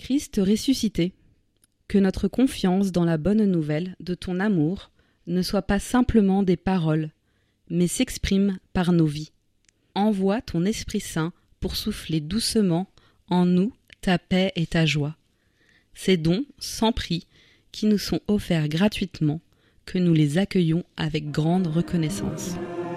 Christ ressuscité, que notre confiance dans la bonne nouvelle de ton amour ne soit pas simplement des paroles, mais s'exprime par nos vies. Envoie ton Esprit Saint pour souffler doucement en nous ta paix et ta joie. Ces dons sans prix qui nous sont offerts gratuitement, que nous les accueillons avec grande reconnaissance.